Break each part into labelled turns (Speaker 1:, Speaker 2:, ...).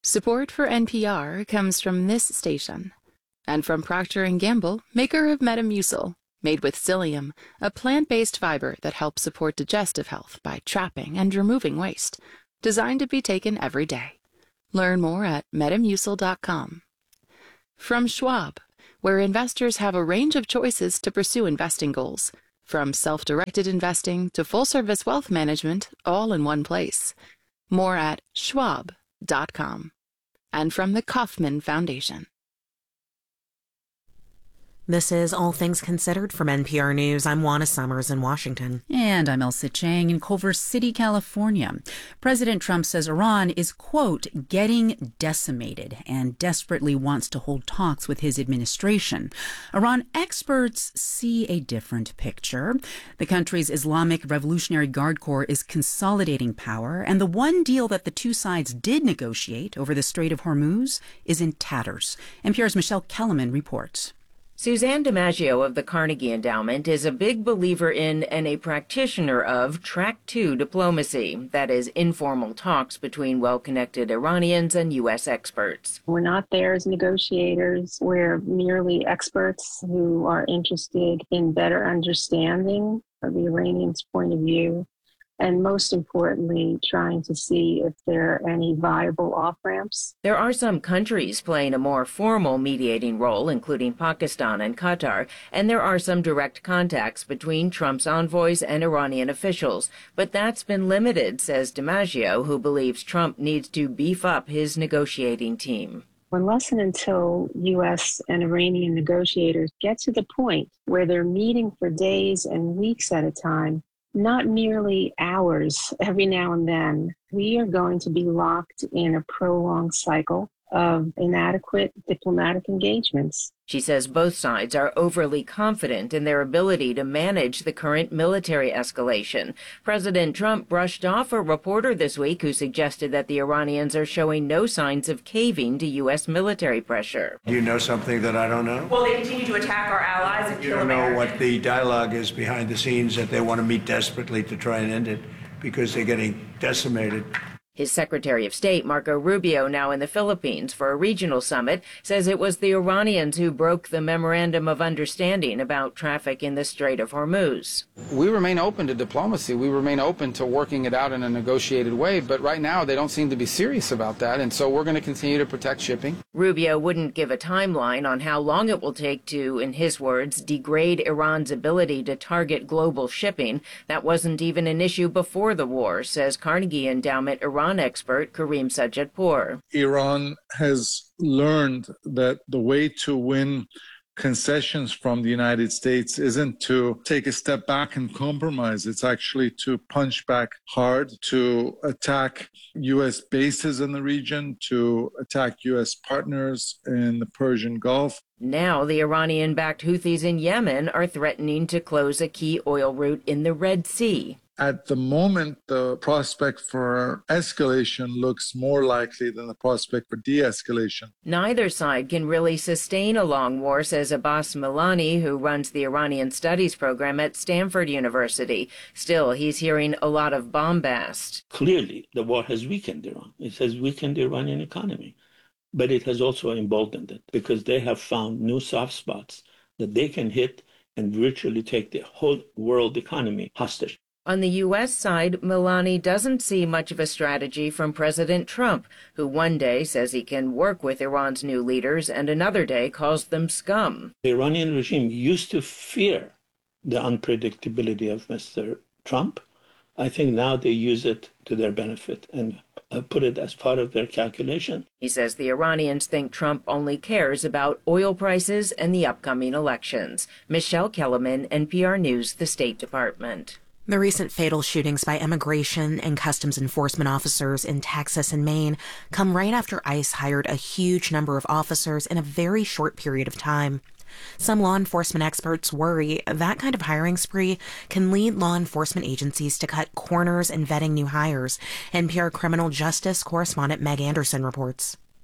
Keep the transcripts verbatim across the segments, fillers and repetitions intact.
Speaker 1: Support for N P R comes from this station and from Procter and Gamble, maker of Metamucil, made with psyllium, a plant-based fiber that helps support digestive health by trapping and removing waste, designed to be taken every day. Learn more at metamucil dot com. From Schwab, where investors have a range of choices to pursue investing goals, from self-directed investing to full-service wealth management, all in one place. More at schwab dot com. And from the Kauffman Foundation.
Speaker 2: This is All Things Considered from N P R News. I'm Juana Summers in Washington.
Speaker 3: And I'm Elsa Chang in Culver City, California. President Trump says Iran is, quote, getting decimated and desperately wants to hold talks with his administration. Iran experts see a different picture. The country's Islamic Revolutionary Guard Corps is consolidating power, and the one deal that the two sides did negotiate over the Strait of Hormuz is in tatters. N P R's Michelle Kellerman reports.
Speaker 4: Suzanne DiMaggio of the Carnegie Endowment is a big believer in and a practitioner of Track two diplomacy, that is, informal talks between well-connected Iranians and U S experts.
Speaker 5: We're not there as negotiators. We're merely experts who are interested in better understanding of the Iranians' point of view, and most importantly, trying to see if there are any viable off-ramps.
Speaker 4: There are some countries playing a more formal mediating role, including Pakistan and Qatar, and there are some direct contacts between Trump's envoys and Iranian officials. But that's been limited, says DiMaggio, who believes Trump needs to beef up his negotiating team.
Speaker 5: Unless and until U S and Iranian negotiators get to the point where they're meeting for days and weeks at a time, not merely hours every now and then, we are going to be locked in a prolonged cycle of inadequate diplomatic engagements.
Speaker 4: She says both sides are overly confident in their ability to manage the current military escalation. President Trump brushed off a reporter this week who suggested that the Iranians are showing no signs of caving to U S military pressure.
Speaker 6: Do you know something that I don't know?
Speaker 7: Well, they continue to attack our allies and
Speaker 6: you
Speaker 7: kill
Speaker 6: don't know
Speaker 7: Americans.
Speaker 6: what the dialogue is behind the scenes, that they want to meet desperately to try and end it because they're getting decimated.
Speaker 4: His Secretary of State, Marco Rubio, now in the Philippines for a regional summit, says it was the Iranians who broke the memorandum of understanding about traffic in the Strait of Hormuz.
Speaker 8: We remain open to diplomacy. We remain open to working it out in a negotiated way. But right now, they don't seem to be serious about that. And so we're going to continue to protect shipping.
Speaker 4: Rubio wouldn't give a timeline on how long it will take to, in his words, degrade Iran's ability to target global shipping. That wasn't even an issue before the war, says Carnegie Endowment Iran expert Karim Sajjadpour.
Speaker 9: Iran has learned that the way to win concessions from the United States isn't to take a step back and compromise. It's actually to punch back hard, to attack U S bases in the region, to attack U S partners in the Persian Gulf.
Speaker 4: Now the Iranian-backed Houthis in Yemen are threatening to close a key oil route in the Red Sea.
Speaker 9: At the moment, the prospect for escalation looks more likely than the prospect for de-escalation.
Speaker 4: Neither side can really sustain a long war, says Abbas Milani, who runs the Iranian Studies program at Stanford University. Still, he's hearing a lot of bombast.
Speaker 10: Clearly, the war has weakened Iran. It has weakened the Iranian economy. But it has also emboldened it because they have found new soft spots that they can hit and virtually take the whole world economy hostage.
Speaker 4: On the U S side, Milani doesn't see much of a strategy from President Trump, who one day says he can work with Iran's new leaders and another day calls them scum.
Speaker 10: The Iranian regime used to fear the unpredictability of Mister Trump. I think now they use it to their benefit and put it as part of their calculation.
Speaker 4: He says the Iranians think Trump only cares about oil prices and the upcoming elections. Michelle Kellerman, N P R News, the State Department.
Speaker 2: The recent fatal shootings by immigration and customs enforcement officers in Texas and Maine come right after ICE hired a huge number of officers in a very short period of time. Some law enforcement experts worry that kind of hiring spree can lead law enforcement agencies to cut corners in vetting new hires. N P R criminal justice correspondent Meg Anderson reports.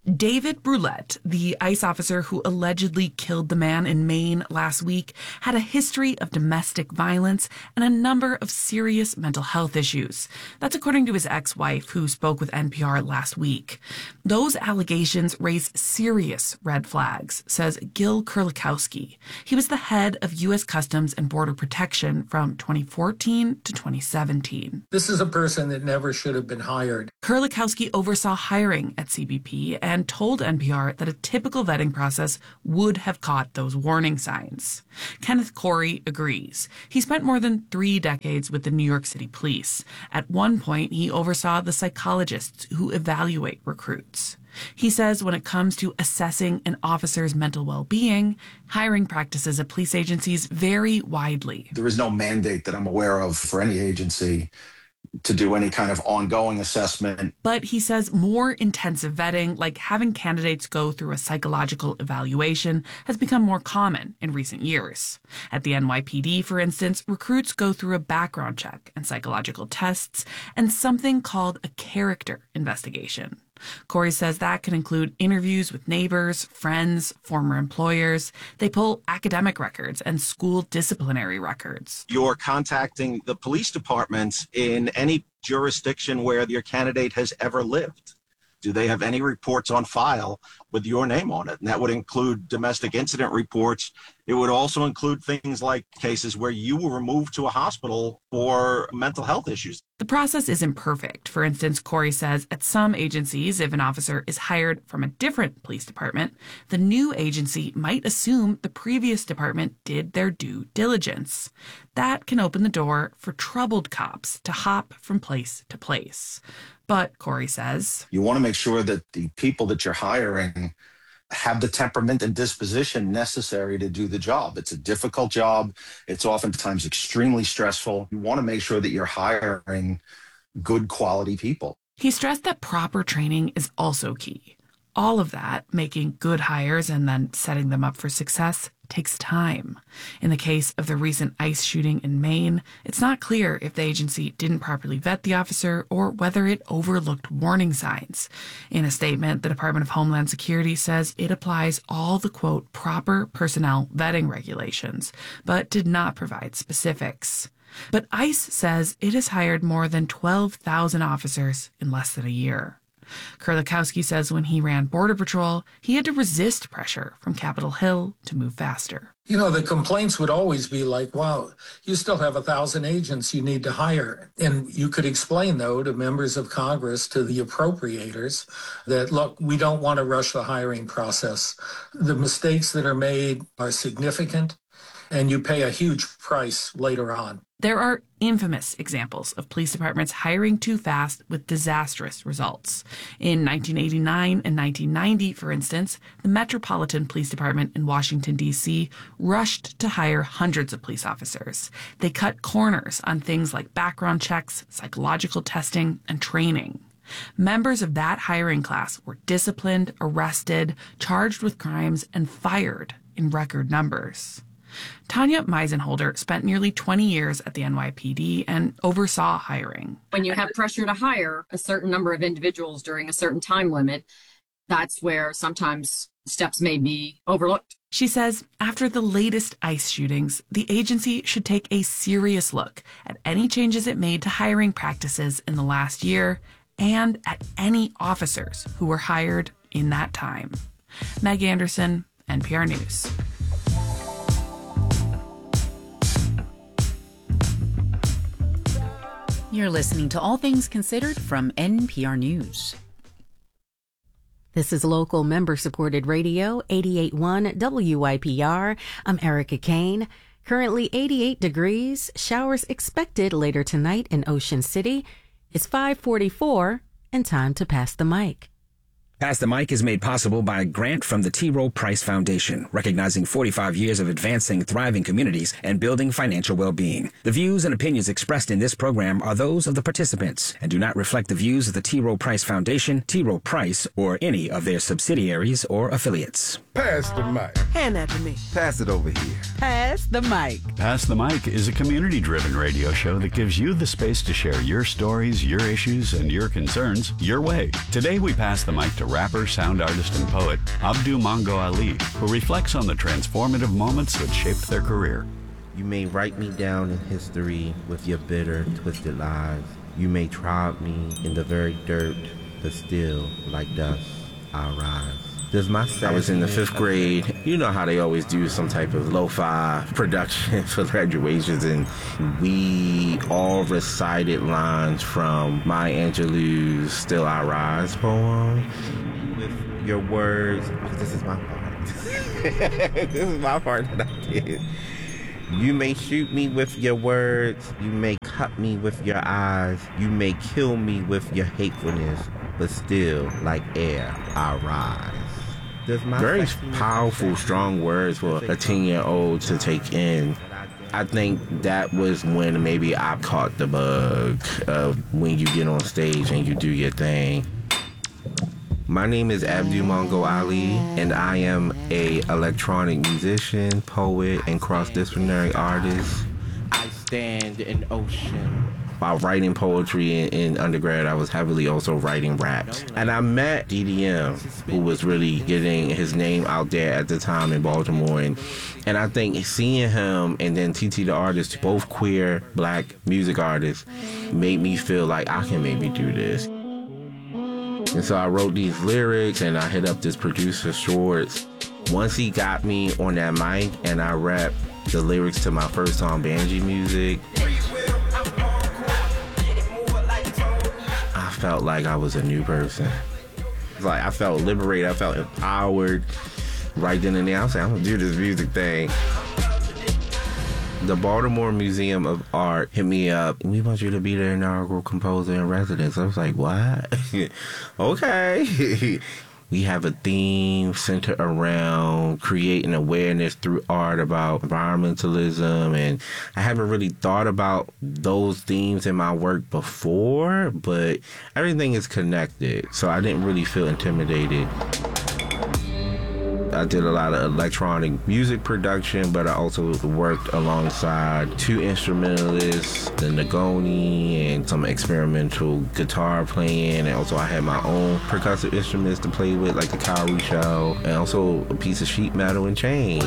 Speaker 11: David Brulette, the ICE officer who allegedly killed the man in Maine last week, had a history of domestic violence and a number of serious mental health issues. That's according to his ex-wife, who spoke with N P R last week. Those allegations raise serious red flags, says Gil Kurlikowski. He was the head of U S Customs and Border Protection from twenty fourteen to twenty seventeen.
Speaker 12: This is a person that never should have been hired.
Speaker 11: Kurlikowski oversaw hiring at C B P and told N P R that a typical vetting process would have caught those warning signs. Kenneth Corey agrees. He spent more than three decades with the New York City Police. At one point, he oversaw the psychologists who evaluate recruits. He says when it comes to assessing an officer's mental well-being, hiring practices at police agencies vary widely.
Speaker 13: There is no mandate that I'm aware of for any agency to do any kind of ongoing assessment.
Speaker 11: But he says more intensive vetting, like having candidates go through a psychological evaluation, has become more common in recent years. At the N Y P D, for instance, recruits go through a background check and psychological tests and something called a character investigation. Corey says that can include interviews with neighbors, friends, former employers. They pull academic records and school disciplinary records.
Speaker 13: You're contacting the police departments in any jurisdiction where your candidate has ever lived. Do they have any reports on file with your name on it? And that would include domestic incident reports. It would also include things like cases where you were removed to a hospital for mental health issues.
Speaker 11: The process isn't perfect. For instance, Corey says at some agencies, if an officer is hired from a different police department, the new agency might assume the previous department did their due diligence. That can open the door for troubled cops to hop from place to place. But, Corey says,
Speaker 13: you want to make sure that the people that you're hiring have the temperament and disposition necessary to do the job. It's a difficult job. It's oftentimes extremely stressful. You want to make sure that you're hiring good quality people.
Speaker 11: He stressed that proper training is also key. All of that, making good hires and then setting them up for success, takes time. In the case of the recent ICE shooting in Maine, it's not clear if the agency didn't properly vet the officer or whether it overlooked warning signs. In a statement, the Department of Homeland Security says it applies all the, quote, proper personnel vetting regulations, but did not provide specifics. But ICE says it has hired more than twelve thousand officers in less than a year. Kurlikowski says when he ran Border Patrol, he had to resist pressure from Capitol Hill to move faster.
Speaker 12: You know, the complaints would always be like, wow, you still have a thousand agents you need to hire. And you could explain, though, to members of Congress, to the appropriators, that, look, we don't want to rush the hiring process. The mistakes that are made are significant, and you pay a huge price later on.
Speaker 11: There are infamous examples of police departments hiring too fast with disastrous results. In nineteen eighty-nine and nineteen ninety, for instance, the Metropolitan Police Department in Washington, D C rushed to hire hundreds of police officers. They cut corners on things like background checks, psychological testing, and training. Members of that hiring class were disciplined, arrested, charged with crimes, and fired in record numbers. Tanya Meisenholder spent nearly twenty years at the N Y P D and oversaw hiring.
Speaker 14: When you have pressure to hire a certain number of individuals during a certain time limit, that's where sometimes steps may be overlooked.
Speaker 11: She says after the latest ICE shootings, the agency should take a serious look at any changes it made to hiring practices in the last year and at any officers who were hired in that time. Meg Anderson, N P R News.
Speaker 3: You're listening to All Things Considered from N P R News.
Speaker 2: This is local member-supported radio, eighty-eight point one W Y P R. I'm Erica Kane. Currently eighty-eight degrees. Showers expected later tonight in Ocean City. It's five forty-four and time to pass the mic.
Speaker 15: Pass the Mic is made possible by a grant from the T. Rowe Price Foundation, recognizing forty-five years of advancing thriving communities and building financial well-being. The views and opinions expressed in this program are those of the participants and do not reflect the views of the T. Rowe Price Foundation, T. Rowe Price, or any of their subsidiaries or affiliates.
Speaker 16: Pass the mic.
Speaker 17: Hand that to me.
Speaker 16: Pass it over here.
Speaker 17: Pass the mic.
Speaker 18: Pass the Mic is a community-driven radio show that gives you the space to share your stories, your issues, and your concerns your way. Today we pass the mic to rapper, sound artist, and poet Abdu Mongo Ali, who reflects on the transformative moments that shaped their career.
Speaker 19: You may write me down in history with your bitter, twisted lies. You may trod me in the very dirt, but still, like dust, I'll rise. Does my I was in the fifth grade. You know how they always do some type of lo-fi production for graduations, and we all recited lines from Maya Angelou's Still I Rise poem. With your words, oh, this is my part. This is my part that I did. You may shoot me with your words, you may cut me with your eyes, you may kill me with your hatefulness, but still, like air, I rise. Very powerful, strong words for a ten-year-old to take in. I think that was when maybe I caught the bug of when you get on stage and you do your thing. My name is Abdu Mongo Ali, and I am a electronic musician, poet, and cross-disciplinary artist. I stand in ocean. While writing poetry in, in undergrad, I was heavily also writing rap. And I met D D M, who was really getting his name out there at the time in Baltimore. And, and I think seeing him and then T T the Artist, both queer black music artists, made me feel like I can maybe do this. And so I wrote these lyrics and I hit up this producer, Schwartz. Once he got me on that mic and I rapped the lyrics to my first song, Banji Music, I felt like I was a new person. Like, I felt liberated, I felt empowered. Right then and there, I was like, I'm gonna do this music thing. The Baltimore Museum of Art hit me up. We want you to be their inaugural composer in residence. I was like, what? Okay. We have a theme centered around creating awareness through art about environmentalism. And I haven't really thought about those themes in my work before, but everything is connected. So I didn't really feel intimidated. I did a lot of electronic music production, but I also worked alongside two instrumentalists, the Nagoni, and some experimental guitar playing. And also I had my own percussive instruments to play with, like the cowrie shell, and also a piece of sheet metal and chains.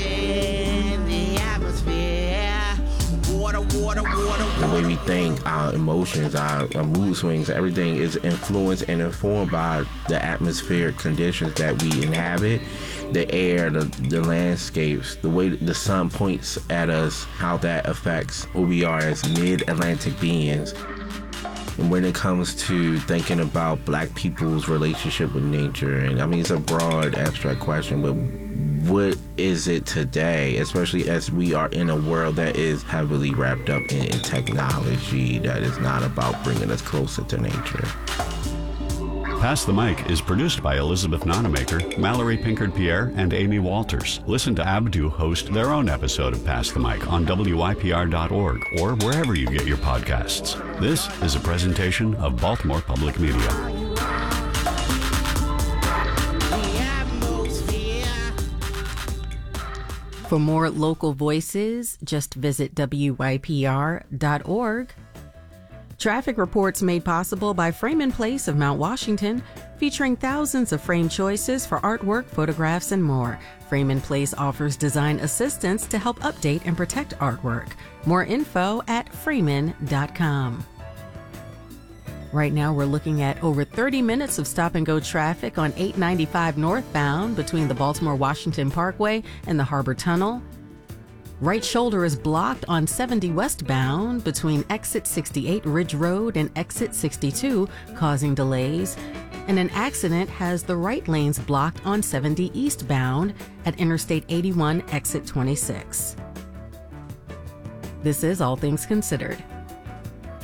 Speaker 19: The way we think, our emotions, our, our mood swings, everything is influenced and informed by the atmospheric conditions that we inhabit, the air, the, the landscapes, the way the sun points at us, how that affects who we are as mid-Atlantic beings. And when it comes to thinking about black people's relationship with nature, and I mean, it's a broad, abstract question, but what is it today, especially as we are in a world that is heavily wrapped up in, in technology that is not about bringing us closer to nature?
Speaker 18: Pass the Mic is produced by Elizabeth Nonamaker, Mallory Pinkard-Pierre, and Amy Walters. Listen to Abdu host their own episode of Pass the Mic on W Y P R dot org or wherever you get your podcasts. This is a presentation of Baltimore Public Media.
Speaker 2: For more local voices, just visit W Y P R dot org. Traffic reports made possible by Frame and Place of Mount Washington, featuring thousands of frame choices for artwork, photographs, and more. Frame and Place offers design assistance to help update and protect artwork. More info at framin dot com. Right now, we're looking at over thirty minutes of stop-and-go traffic on eight ninety-five northbound between the Baltimore-Washington Parkway and the Harbor Tunnel. Right shoulder is blocked on seventy westbound between exit sixty-eight Ridge Road and exit sixty-two, causing delays. And an accident has the right lanes blocked on seventy eastbound at Interstate eighty-one, exit twenty-six. This is All Things Considered.